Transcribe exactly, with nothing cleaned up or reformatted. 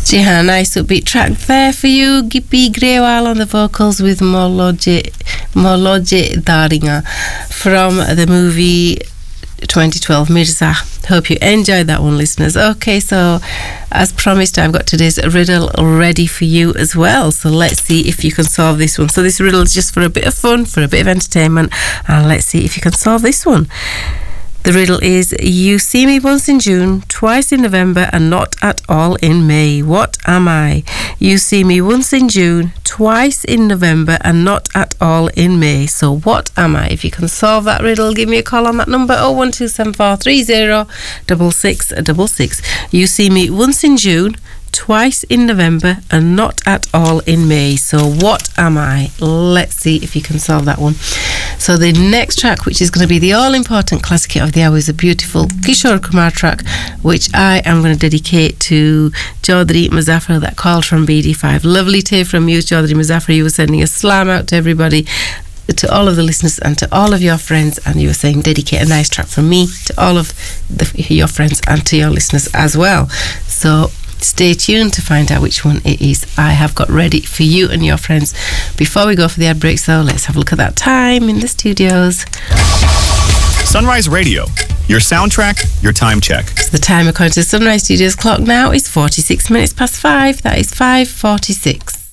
Jihan, nice upbeat track there for you. Gippy Grewal on the vocals with Moloje Moloje Daringa from the movie twenty twelve Mirza. Hope you enjoyed that one, listeners. Okay, so as promised, I've got today's riddle ready for you as well. So let's see if you can solve this one. So this riddle is just for a bit of fun, for a bit of entertainment, and let's see if you can solve this one. The riddle is, you see me once in June, twice in November, and not at all in May. What am I? You see me once in June, twice in November, and not at all in May. So what am I? If you can solve that riddle, give me a call on that number, oh one two seven four three zero six six six six. You see me once in June, twice in November, and not at all in May. So what am I? Let's see if you can solve that one. So the next track, which is going to be the all-important classic hit of the hour, is a beautiful Kishore Kumar track, which I am going to dedicate to Chaudhry Muzaffar, that called from B D five. Lovely to hear from you, Chaudhry Muzaffar. You were sending a slam out to everybody, to all of the listeners and to all of your friends, and you were saying dedicate a nice track from me to all of the, your friends and to your listeners as well. So stay tuned to find out which one it is I have got ready for you and your friends. Before we go for the ad break, so let's have a look at that time in the studios. Sunrise Radio, your soundtrack, your time check. So the time according to the Sunrise Studios clock now is forty-six minutes past five. That is five forty-six.